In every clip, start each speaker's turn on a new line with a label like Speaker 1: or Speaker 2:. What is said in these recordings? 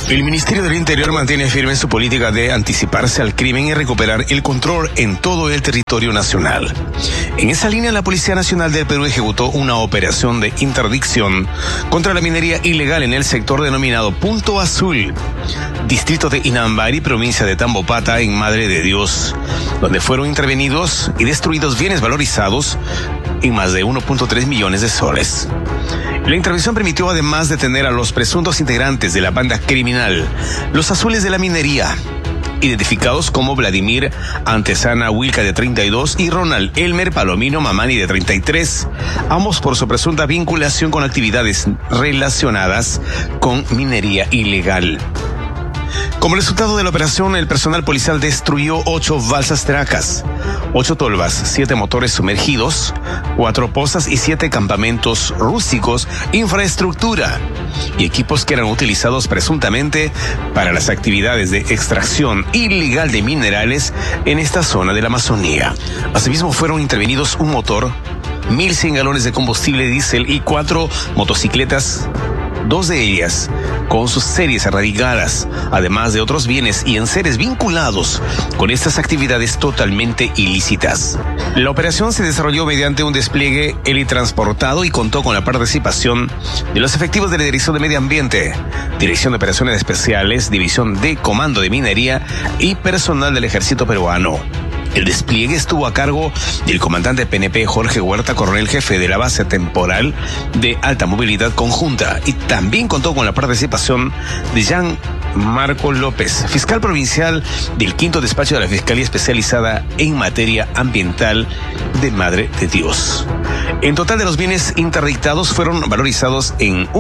Speaker 1: El Ministerio del Interior mantiene firme su política de anticiparse al crimen y recuperar el control en todo el territorio nacional. En esa línea, la Policía Nacional del Perú ejecutó una operación de interdicción contra la minería ilegal en el sector denominado Punto Azul, distrito de Inambari, provincia de Tambopata, en Madre de Dios, donde fueron intervenidos y destruidos bienes valorizados en más de 1.3 millones de soles. La intervención permitió además detener a los presuntos integrantes de la banda criminal, los Azules de la Minería, identificados como Vladimir Antesana Wilca, de 32, y Ronald Elmer Palomino Mamani, de 33, ambos por su presunta vinculación con actividades relacionadas con minería ilegal. Como resultado de la operación, el personal policial destruyó 8 balsas tracas, 8 tolvas, 7 motores sumergidos, 4 pozas y 7 campamentos rústicos, infraestructura y equipos que eran utilizados presuntamente para las actividades de extracción ilegal de minerales en esta zona de la Amazonía. Asimismo, fueron intervenidos un motor, 1.100 galones de combustible diésel y 4 motocicletas, 2 de ellas con sus series erradicadas, además de otros bienes y enseres vinculados con estas actividades totalmente ilícitas. La operación se desarrolló mediante un despliegue helitransportado y contó con la participación de los efectivos de la Dirección de Medio Ambiente, Dirección de Operaciones Especiales, División de Comando de Minería y personal del Ejército Peruano. El despliegue estuvo a cargo del comandante PNP Jorge Huerta, coronel jefe de la base temporal de alta movilidad conjunta, y también contó con la participación de Jean Marco López, fiscal provincial del 5º despacho de la Fiscalía Especializada en Materia Ambiental de Madre de Dios. En total, de los bienes interdictados fueron valorizados en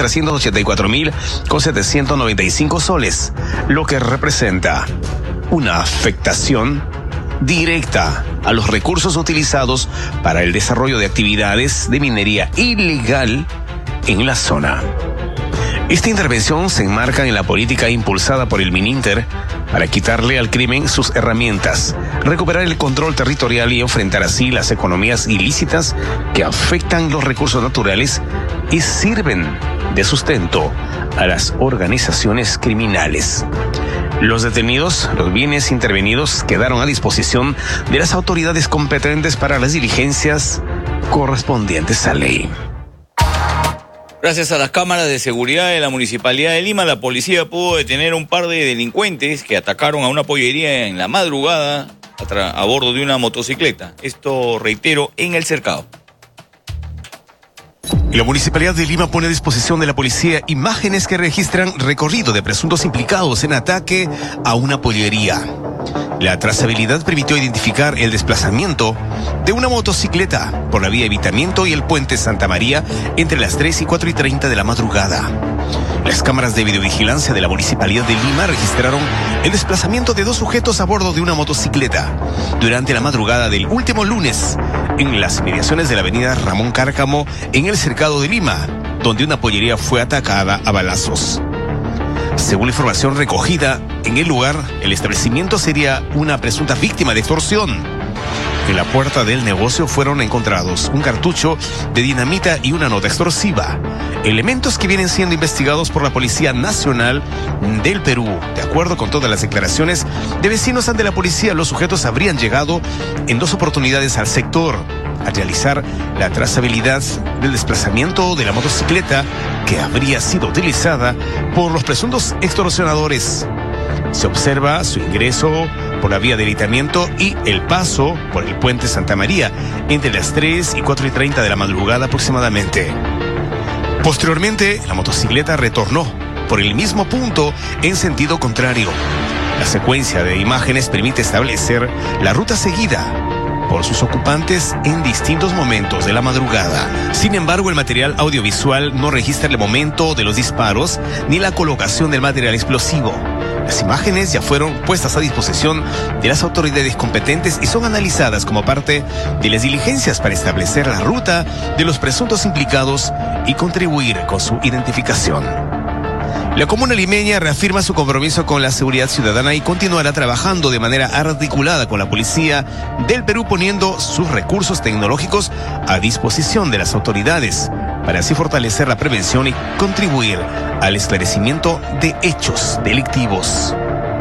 Speaker 1: 1.384.795 soles, lo que representa una afectación directa a los recursos utilizados para el desarrollo de actividades de minería ilegal en la zona. Esta intervención se enmarca en la política impulsada por el Mininter para quitarle al crimen sus herramientas, recuperar el control territorial y enfrentar así las economías ilícitas que afectan los recursos naturales y sirven de sustento a las organizaciones criminales. Los detenidos, los bienes intervenidos, quedaron a disposición de las autoridades competentes para las diligencias correspondientes a ley.
Speaker 2: Gracias a las cámaras de seguridad de la Municipalidad de Lima, la policía pudo detener a un par de delincuentes que atacaron a una pollería en la madrugada a bordo de una motocicleta. Esto, reitero, en el Cercado.
Speaker 1: La Municipalidad de Lima pone a disposición de la policía imágenes que registran recorrido de presuntos implicados en ataque a una pollería. La trazabilidad permitió identificar el desplazamiento de una motocicleta por la vía Evitamiento y el puente Santa María entre las 3 y 4:30 de la madrugada. Las cámaras de videovigilancia de la Municipalidad de Lima registraron el desplazamiento de 2 sujetos a bordo de una motocicleta durante la madrugada del último lunes en las inmediaciones de la avenida Ramón Cárcamo, en el Cercado de Lima, donde una pollería fue atacada a balazos. Según la información recogida en el lugar, el establecimiento sería una presunta víctima de extorsión. En la puerta del negocio fueron encontrados un cartucho de dinamita y una nota extorsiva, elementos que vienen siendo investigados por la Policía Nacional del Perú. De acuerdo con todas las declaraciones de vecinos ante la policía, los sujetos habrían llegado en 2 oportunidades al sector a realizar la trazabilidad del desplazamiento de la motocicleta que habría sido utilizada por los presuntos extorsionadores. Se observa su ingreso por la vía de Evitamiento y el paso por el puente Santa María entre las 3 y 4:30 de la madrugada aproximadamente. Posteriormente, la motocicleta retornó por el mismo punto en sentido contrario. La secuencia de imágenes permite establecer la ruta seguida por sus ocupantes en distintos momentos de la madrugada. Sin embargo, el material audiovisual no registra el momento de los disparos ni la colocación del material explosivo. Las imágenes ya fueron puestas a disposición de las autoridades competentes y son analizadas como parte de las diligencias para establecer la ruta de los presuntos implicados y contribuir con su identificación. La comuna limeña reafirma su compromiso con la seguridad ciudadana y continuará trabajando de manera articulada con la Policía del Perú, poniendo sus recursos tecnológicos a disposición de las autoridades para así fortalecer la prevención y contribuir al esclarecimiento de hechos delictivos.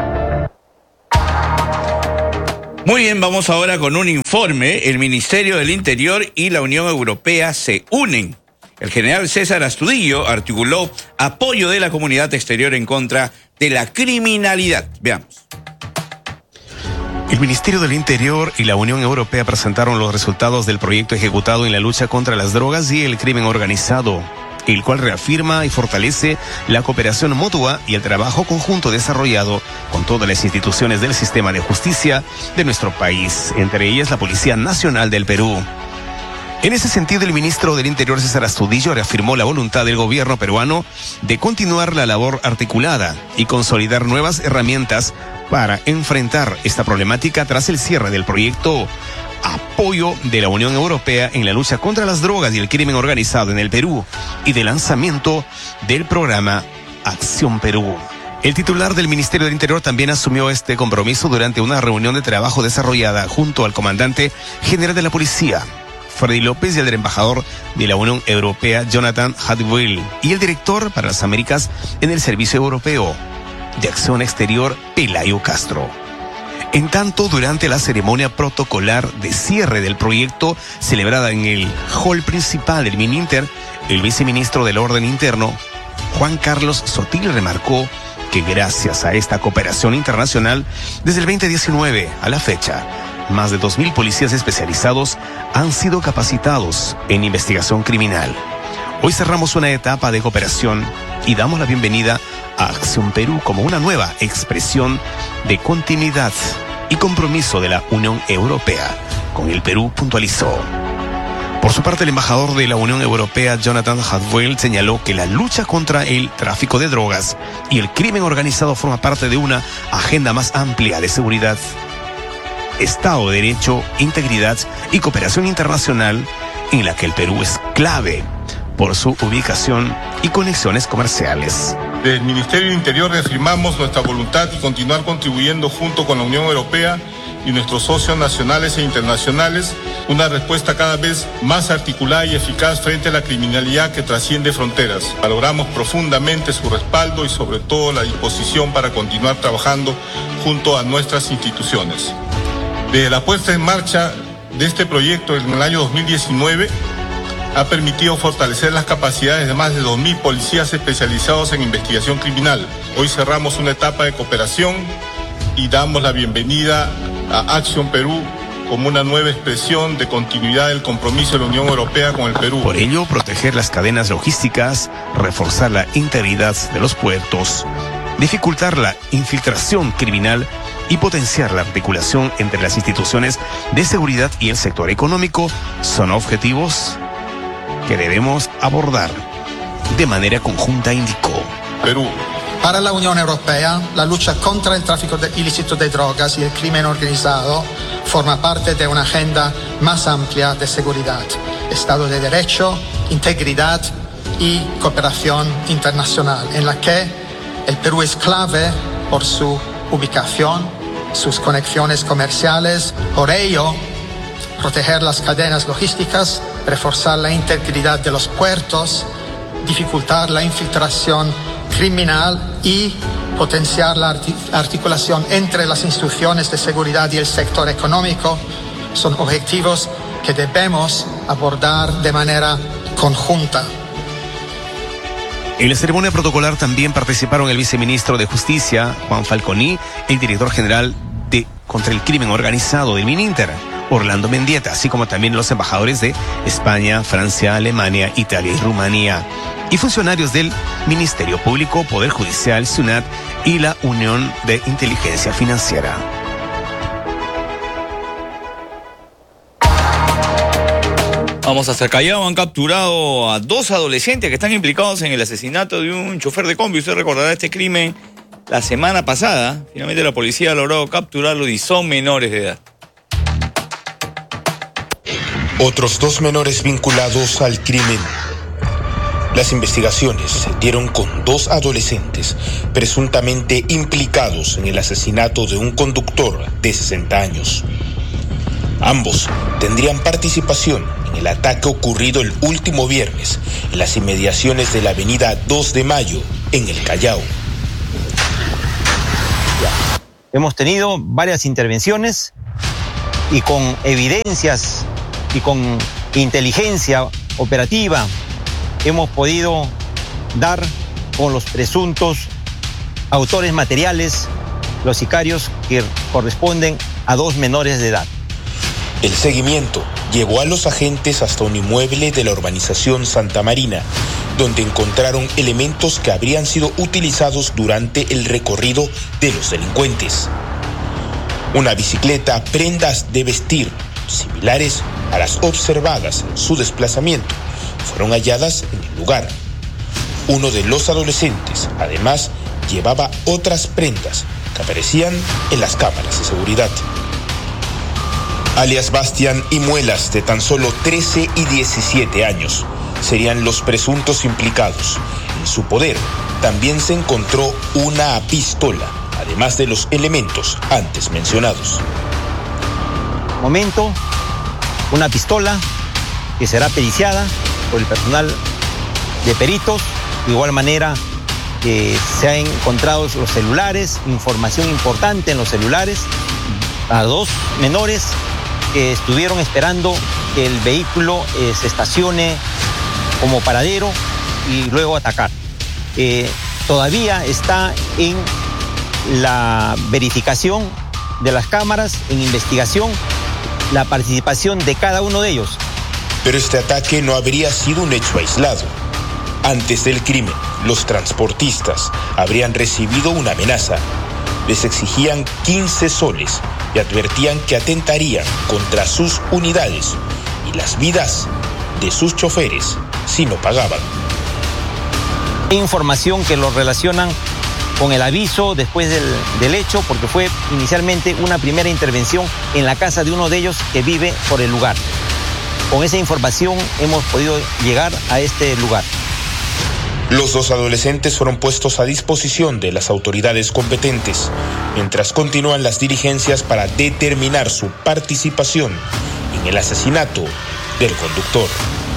Speaker 2: Muy bien, vamos ahora con un informe. El Ministerio del Interior y la Unión Europea se unen. El general César Astudillo articuló apoyo de la comunidad exterior en contra de la criminalidad. Veamos.
Speaker 1: El Ministerio del Interior y la Unión Europea presentaron los resultados del proyecto ejecutado en la lucha contra las drogas y el crimen organizado, el cual reafirma y fortalece la cooperación mutua y el trabajo conjunto desarrollado con todas las instituciones del sistema de justicia de nuestro país, entre ellas la Policía Nacional del Perú. En ese sentido, el ministro del Interior, César Astudillo, reafirmó la voluntad del gobierno peruano de continuar la labor articulada y consolidar nuevas herramientas para enfrentar esta problemática tras el cierre del proyecto Apoyo de la Unión Europea en la lucha contra las drogas y el crimen organizado en el Perú y del lanzamiento del programa Acción Perú. El titular del Ministerio del Interior también asumió este compromiso durante una reunión de trabajo desarrollada junto al comandante general de la policía, Freddy López, y el embajador de la Unión Europea, Jonathan Hadwill, y el director para las Américas en el Servicio Europeo de Acción Exterior, Pelayo Castro. En tanto, durante la ceremonia protocolar de cierre del proyecto, celebrada en el hall principal del Mininter, el viceministro del Orden Interno, Juan Carlos Sotil, remarcó que gracias a esta cooperación internacional, desde el 2019 a la fecha, más de 2.000 policías especializados han sido capacitados en investigación criminal. Hoy cerramos una etapa de cooperación y damos la bienvenida a Acción Perú como una nueva expresión de continuidad y compromiso de la Unión Europea con el Perú, puntualizó. Por su parte, el embajador de la Unión Europea, Jonathan Hadwill, señaló que la lucha contra el tráfico de drogas y el crimen organizado forma parte de una agenda más amplia de seguridad, Estado de Derecho, integridad y cooperación internacional, en la que el Perú es clave por su ubicación y conexiones comerciales.
Speaker 3: Desde el Ministerio del Interior reafirmamos nuestra voluntad de continuar contribuyendo junto con la Unión Europea y nuestros socios nacionales e internacionales una respuesta cada vez más articulada y eficaz frente a la criminalidad que trasciende fronteras. Valoramos profundamente su respaldo y sobre todo la disposición para continuar trabajando junto a nuestras instituciones. Desde la puesta en marcha de este proyecto en el año 2019, ha permitido fortalecer las capacidades de más de 2.000 policías especializados en investigación criminal. Hoy cerramos una etapa de cooperación y damos la bienvenida a Acción Perú como una nueva expresión de continuidad del compromiso de la Unión Europea con el Perú.
Speaker 1: Por ello, proteger las cadenas logísticas, reforzar la integridad de los puertos, dificultar la infiltración criminal y potenciar la articulación entre las instituciones de seguridad y el sector económico son objetivos que debemos abordar de manera conjunta, indicó.
Speaker 3: Perú.
Speaker 4: Para la Unión Europea, la lucha contra el tráfico ilícito de drogas y el crimen organizado forma parte de una agenda más amplia de seguridad, Estado de Derecho, integridad y cooperación internacional, en la que el Perú es clave por su ubicación, sus conexiones comerciales. Por ello, proteger las cadenas logísticas, reforzar la integridad de los puertos, dificultar la infiltración criminal y potenciar la articulación entre las instituciones de seguridad y el sector económico son objetivos que debemos abordar de manera conjunta.
Speaker 1: En la ceremonia protocolar también participaron el viceministro de Justicia, Juan Falconi, el director general de contra el crimen organizado del Mininter, Orlando Mendieta, así como también los embajadores de España, Francia, Alemania, Italia y Rumanía, y funcionarios del Ministerio Público, Poder Judicial, SUNAT y la Unión de Inteligencia Financiera.
Speaker 2: Vamos hasta Callao. Han capturado a 2 adolescentes que están implicados en el asesinato de un chofer de combi. Usted recordará este crimen la semana pasada. Finalmente la policía ha logrado capturarlos y son menores de edad.
Speaker 5: Otros 2 menores vinculados al crimen. Las investigaciones se dieron con 2 adolescentes presuntamente implicados en el asesinato de un conductor de 60 años. Ambos tendrían participación en el ataque ocurrido el último viernes en las inmediaciones de la avenida 2 de Mayo en el Callao.
Speaker 6: Hemos tenido varias intervenciones y con evidencias y con inteligencia operativa hemos podido dar con los presuntos autores materiales, los sicarios que corresponden a 2 menores de edad.
Speaker 5: El seguimiento llevó a los agentes hasta un inmueble de la urbanización Santa Marina, donde encontraron elementos que habrían sido utilizados durante el recorrido de los delincuentes. Una bicicleta, prendas de vestir similares a las observadas en su desplazamiento, fueron halladas en el lugar. Uno de los adolescentes, además, llevaba otras prendas que aparecían en las cámaras de seguridad. Alias Bastián y Muelas, de tan solo 13 y 17 años, serían los presuntos implicados. En su poder también se encontró una pistola, además de los elementos antes mencionados.
Speaker 6: Momento, una pistola que será periciada por el personal de peritos. De igual manera, se han encontrado los celulares, información importante en los celulares, a 2 menores que estuvieron esperando que el vehículo se estacione como paradero y luego atacar. Todavía está en la verificación de las cámaras, en investigación, la participación de cada uno de ellos.
Speaker 5: Pero este ataque no habría sido un hecho aislado. Antes del crimen, los transportistas habrían recibido una amenaza. Les exigían 15 soles y advertían que atentarían contra sus unidades y las vidas de sus choferes si no pagaban.
Speaker 6: Hay información que lo relacionan con el aviso después del hecho, porque fue inicialmente una primera intervención en la casa de uno de ellos que vive por el lugar. Con esa información hemos podido llegar a este lugar.
Speaker 5: Los 2 adolescentes fueron puestos a disposición de las autoridades competentes, mientras continúan las diligencias para determinar su participación en el asesinato del conductor.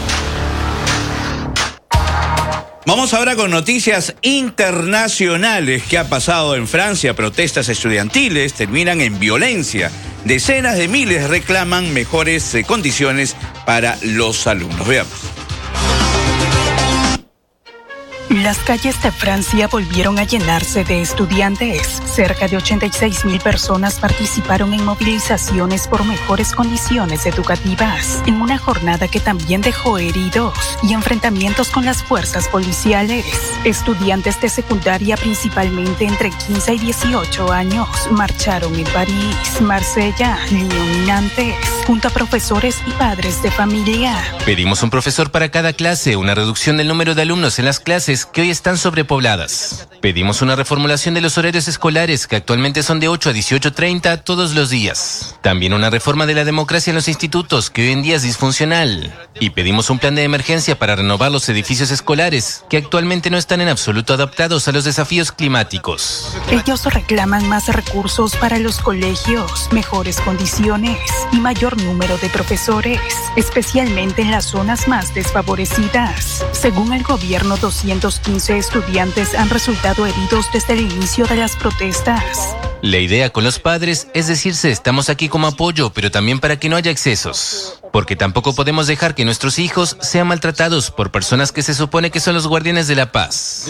Speaker 7: Vamos ahora con noticias internacionales. ¿Qué ha pasado en Francia? Protestas estudiantiles terminan en violencia. Decenas de miles reclaman mejores condiciones para los alumnos. Veamos.
Speaker 8: Las calles de Francia volvieron a llenarse de estudiantes. Cerca de 86.000 personas participaron en movilizaciones por mejores condiciones educativas, en una jornada que también dejó heridos y enfrentamientos con las fuerzas policiales. Estudiantes de secundaria, principalmente entre 15 y 18 años, marcharon en París, Marsella, Lyon y Nantes, junto a profesores y padres de familia.
Speaker 9: Pedimos un profesor para cada clase, una reducción del número de alumnos en las clases que hoy están sobrepobladas. Pedimos una reformulación de los horarios escolares, que actualmente son de 8 a 18:30 todos los días. También una reforma de la democracia en los institutos, que hoy en día es disfuncional. Y pedimos un plan de emergencia para renovar los edificios escolares, que actualmente no están en absoluto adaptados a los desafíos climáticos.
Speaker 8: Ellos reclaman más recursos para los colegios, mejores condiciones y mayor número de profesores, especialmente en las zonas más desfavorecidas. Según el gobierno, 215 estudiantes han resultado heridos desde el inicio de las protestas.
Speaker 9: La idea con los padres es decirse, estamos aquí como apoyo, pero también para que no haya excesos. Porque tampoco podemos dejar que nuestros hijos sean maltratados por personas que se supone que son los guardianes de la paz.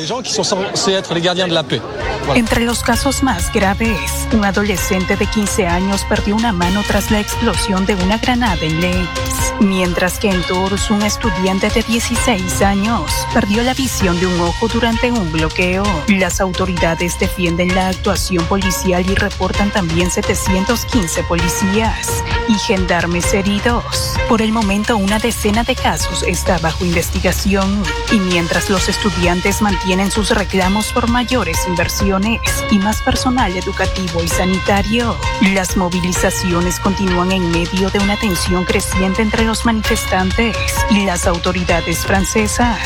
Speaker 8: Entre los casos más graves, un adolescente de 15 años perdió una mano tras la explosión de una granada en Lens, mientras que en Tours un estudiante de 16 años perdió la visión de un ojo durante un bloqueo. Las autoridades defienden la actuación policial y reportan también 715 policías y gendarmes heridos. Por el momento, una decena de casos está bajo investigación y mientras los estudiantes mantienen sus reclamos por mayores inversiones y más personal educativo y sanitario, las movilizaciones continúan en medio de una tensión creciente entre los manifestantes y las autoridades francesas.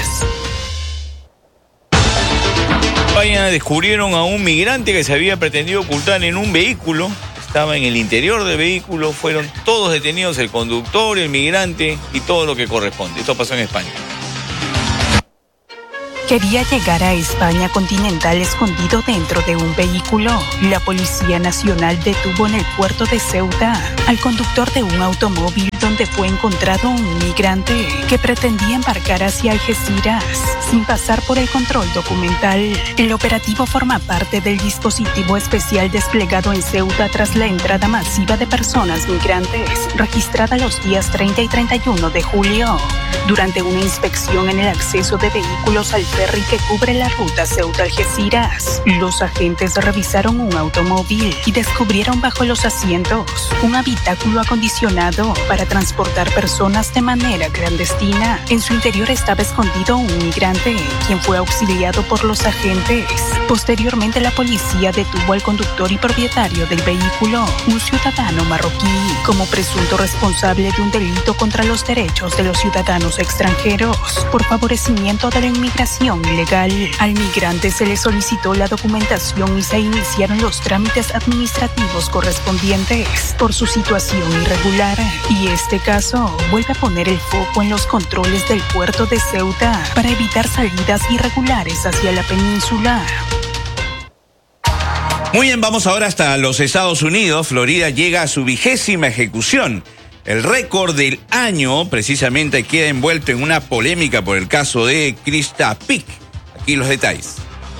Speaker 2: España descubrieron a un migrante que se había pretendido ocultar en un vehículo. Estaba en el interior del vehículo, fueron todos detenidos, el conductor, el migrante y todo lo que corresponde. Esto pasó en España.
Speaker 8: Quería llegar a España continental escondido dentro de un vehículo. La Policía Nacional detuvo en el puerto de Ceuta al conductor de un automóvil donde fue encontrado un migrante que pretendía embarcar hacia Algeciras sin pasar por el control documental. El operativo forma parte del dispositivo especial desplegado en Ceuta tras la entrada masiva de personas migrantes registrada los días 30 y 31 de julio. Durante una inspección en el acceso de vehículos al ferry que cubre la ruta Ceuta-Algeciras, los agentes revisaron un automóvil y descubrieron bajo los asientos un habitáculo acondicionado para transportar personas de manera clandestina. En su interior estaba escondido un migrante, quien fue auxiliado por los agentes. Posteriormente, la policía detuvo al conductor y propietario del vehículo, un ciudadano marroquí, como presunto responsable de un delito contra los derechos de los ciudadanos extranjeros por favorecimiento de la inmigración ilegal. Al migrante se le solicitó la documentación y se iniciaron los trámites administrativos correspondientes por su situación irregular. Y este caso vuelve a poner el foco en los controles del puerto de Ceuta para evitar salidas irregulares hacia la península.
Speaker 7: Muy bien, vamos ahora hasta los Estados Unidos. Florida llega a su 20ª ejecución. El récord del año precisamente queda envuelto en una polémica por el caso de Krista Pick. Aquí los detalles.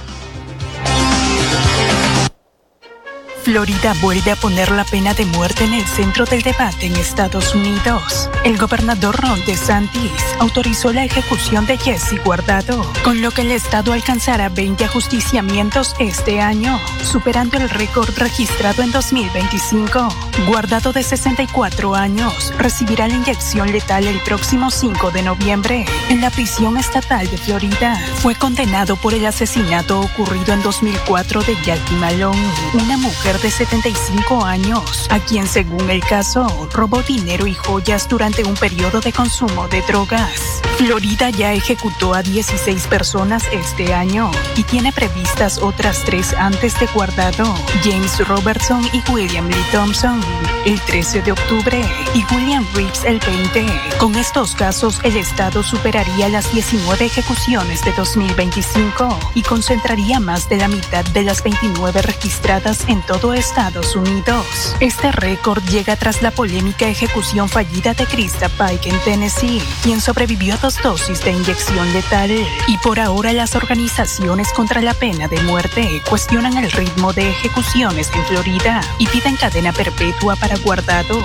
Speaker 8: Florida vuelve a poner la pena de muerte en el centro del debate en Estados Unidos. El gobernador Ron DeSantis autorizó la ejecución de Jesse Guardado, con lo que el estado alcanzará 20 ajusticiamientos este año, superando el récord registrado en 2025. Guardado, de 64 años, recibirá la inyección letal el próximo 5 de noviembre en la prisión estatal de Florida. Fue condenado por el asesinato ocurrido en 2004 de Jackie Malone, una mujer de 75 años, a quien, según el caso, robó dinero y joyas durante un periodo de consumo de drogas. Florida ya ejecutó a 16 personas este año y tiene previstas otras 3 antes de Guardado: James Robertson y William Lee Thompson el 13 de octubre y William Reeves el 20. Con estos casos, el estado superaría las 19 ejecuciones de 2025 y concentraría más de la mitad de las 29 registradas en todo Estados Unidos. Este récord llega tras la polémica ejecución fallida de Krista Pike en Tennessee, quien sobrevivió a 2 dosis de inyección letal. Y por ahora, las organizaciones contra la pena de muerte cuestionan el ritmo de ejecuciones en Florida y piden cadena perpetua para Guardado.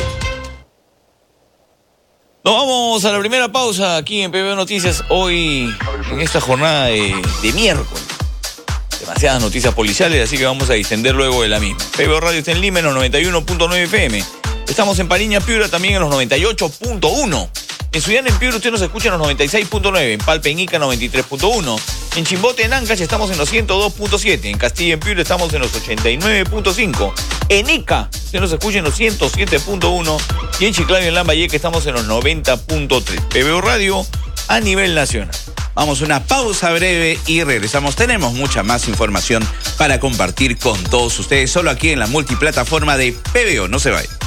Speaker 2: Nos vamos a la primera pausa aquí en PBO Noticias, hoy en esta jornada de miércoles. Demasiadas noticias policiales, así que vamos a distender luego de la misma. PBO Radio está en Lima en los 91.9 FM. Estamos en Pariña, Piura, también en los 98.1. En Suyana, en Piura, usted nos escucha en los 96.9. En Palpa, en Ica, 93.1. En Chimbote, en Ancash, estamos en los 102.7. En Castilla, en Piura, estamos en los 89.5. En Ica, usted nos escucha en los 107.1. Y en Chiclayo, en Lambayeque, estamos en los 90.3. PBO Radio a nivel nacional.
Speaker 7: Vamos a una pausa breve y regresamos. Tenemos mucha más información para compartir con todos ustedes, solo aquí en la multiplataforma de PBO. No se vayan.